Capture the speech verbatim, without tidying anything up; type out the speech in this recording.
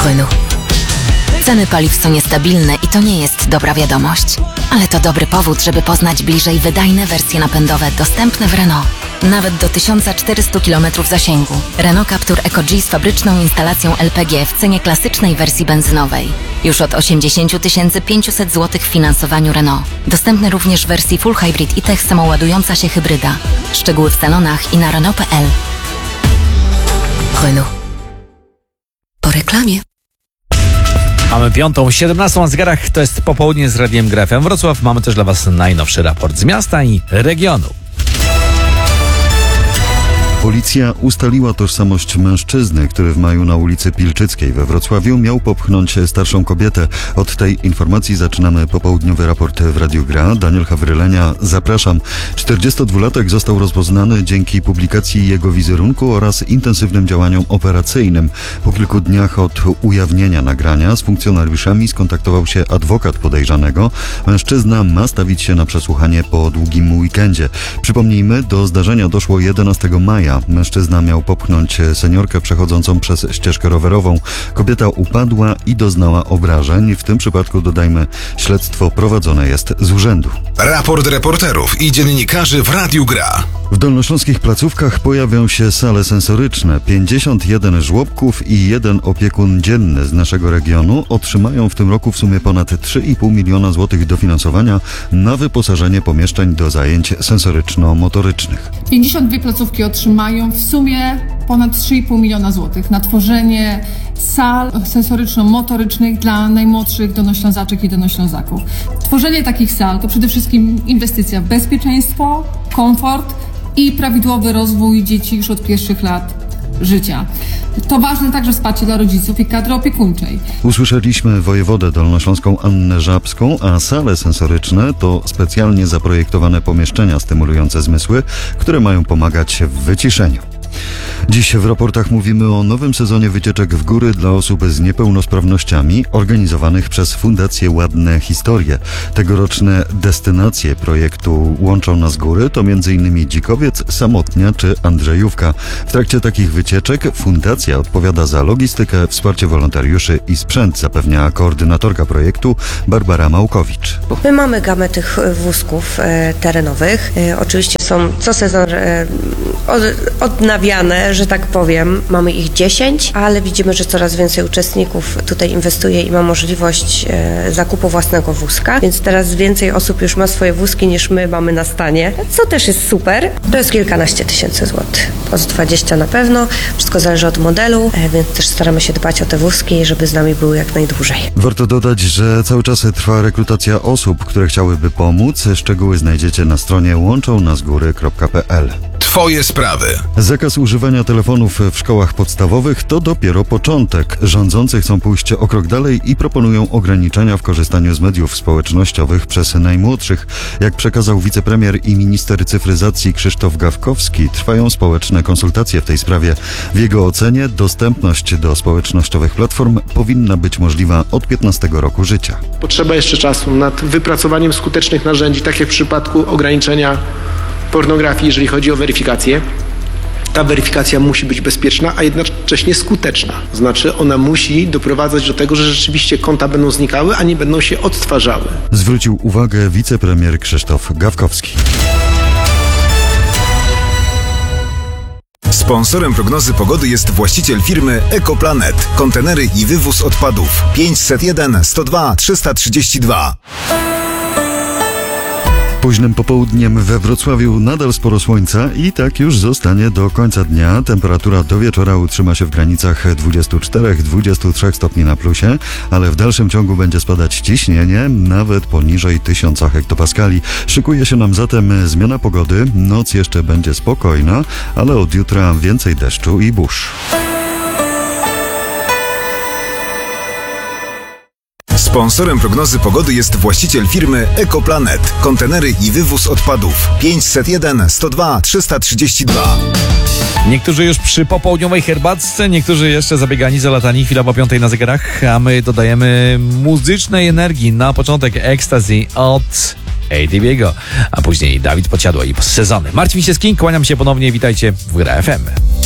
Renault. Ceny paliw są niestabilne i to nie jest dobra wiadomość. Ale to dobry powód, żeby poznać bliżej wydajne wersje napędowe dostępne w Renault. Nawet do tysiąc czterysta kilometrów zasięgu. Renault Captur Eco-G z fabryczną instalacją L P G w cenie klasycznej wersji benzynowej. Już od osiemdziesiąt tysięcy pięćset złotych w finansowaniu Renault. Dostępny również w wersji Full Hybrid i Tech samoładująca się hybryda. Szczegóły w salonach i na Renault kropka p l. Renault. Po reklamie. Mamy piątą, siedemnastą na zegarach, to jest popołudnie z Radiem Gra F M Wrocław. Mamy też dla Was najnowszy raport z miasta i regionu. Policja ustaliła tożsamość mężczyzny, który w maju na ulicy Pilczyckiej we Wrocławiu miał popchnąć starszą kobietę. Od tej informacji zaczynamy popołudniowy raport w Radiu Gra. Daniel Hawrylenia, zapraszam. czterdziestodwulatek został rozpoznany dzięki publikacji jego wizerunku oraz intensywnym działaniom operacyjnym. Po kilku dniach od ujawnienia nagrania z funkcjonariuszami skontaktował się adwokat podejrzanego. Mężczyzna ma stawić się na przesłuchanie po długim weekendzie. Przypomnijmy, do zdarzenia doszło jedenastego maja. Mężczyzna miał popchnąć seniorkę przechodzącą przez ścieżkę rowerową. Kobieta upadła i doznała obrażeń. W tym przypadku, dodajmy, śledztwo prowadzone jest z urzędu. Raport reporterów i dziennikarzy w Radiu Gra. W dolnośląskich placówkach pojawią się sale sensoryczne. pięćdziesiąt jeden żłobków i jeden opiekun dzienny z naszego regionu otrzymają w tym roku w sumie ponad trzy i pół miliona złotych dofinansowania na wyposażenie pomieszczeń do zajęć sensoryczno-motorycznych. pięćdziesiąt dwie placówki otrzymają w sumie ponad trzy i pół miliona złotych na tworzenie sal sensoryczno-motorycznych dla najmłodszych dolnoślązaczek i dolnoślązaków. Tworzenie takich sal to przede wszystkim inwestycja w bezpieczeństwo, komfort i prawidłowy rozwój dzieci już od pierwszych lat życia. To ważne także wsparcie dla rodziców i kadry opiekuńczej. Usłyszeliśmy wojewodę dolnośląską Annę Żabską, a sale sensoryczne to specjalnie zaprojektowane pomieszczenia stymulujące zmysły, które mają pomagać w wyciszeniu. Dziś w raportach mówimy o nowym sezonie wycieczek w góry dla osób z niepełnosprawnościami organizowanych przez Fundację Ładne Historie. Tegoroczne destynacje projektu Łączą Nas Góry to m.in. Dzikowiec, Samotnia czy Andrzejówka. W trakcie takich wycieczek fundacja odpowiada za logistykę, wsparcie wolontariuszy i sprzęt, zapewnia koordynatorka projektu Barbara Małkowicz. My mamy gamę tych wózków e, terenowych. E, oczywiście są co sezon e, od, odnawiane, że tak powiem. Mamy ich dziesięć, ale widzimy, że coraz więcej uczestników tutaj inwestuje i ma możliwość e, zakupu własnego wózka, więc teraz więcej osób już ma swoje wózki niż my mamy na stanie, co też jest super. To jest kilkanaście tysięcy złotych. Z dwadzieścia na pewno. Wszystko zależy od modelu, e, więc też staramy się dbać o te wózki, żeby z nami były jak najdłużej. Warto dodać, że cały czas trwa rekrutacja osób, które chciałyby pomóc. Szczegóły znajdziecie na stronie łączą nas góry kropka p l. Twoje sprawy. Zakaz używania telefonów w szkołach podstawowych to dopiero początek. Rządzący chcą pójść o krok dalej i proponują ograniczenia w korzystaniu z mediów społecznościowych przez najmłodszych. Jak przekazał wicepremier i minister cyfryzacji Krzysztof Gawkowski, trwają społeczne konsultacje w tej sprawie. W jego ocenie dostępność do społecznościowych platform powinna być możliwa od piętnastego roku życia. Potrzeba jeszcze czasu nad wypracowaniem skutecznych narzędzi, tak jak w przypadku ograniczenia pornografii, jeżeli chodzi o weryfikację. Ta weryfikacja musi być bezpieczna, a jednocześnie skuteczna. Znaczy ona musi doprowadzać do tego, że rzeczywiście konta będą znikały, a nie będą się odtwarzały. Zwrócił uwagę wicepremier Krzysztof Gawkowski. Sponsorem prognozy pogody jest właściciel firmy Ekoplanet. Kontenery i wywóz odpadów. pięćset jeden sto dwa trzysta trzydzieści dwa. Późnym popołudniem we Wrocławiu nadal sporo słońca i tak już zostanie do końca dnia. Temperatura do wieczora utrzyma się w granicach dwudziestu czterech do dwudziestu trzech stopni na plusie, ale w dalszym ciągu będzie spadać ciśnienie, nawet poniżej tysiąca hektopaskali. Szykuje się nam zatem zmiana pogody. Noc jeszcze będzie spokojna, ale od jutra więcej deszczu i burz. Sponsorem prognozy pogody jest właściciel firmy Ekoplanet. Kontenery i wywóz odpadów. pięćset jeden sto dwa trzysta trzydzieści dwa. Niektórzy już przy popołudniowej herbatce, niektórzy jeszcze zabiegani za latani, chwila po piątej na zegarach, a my dodajemy muzycznej energii. Na początek Ecstasy od A T B'ego, a później Dawid Podsiadło i sezony. Marcin Wisiewski, kłaniam się ponownie, witajcie w Gra F M.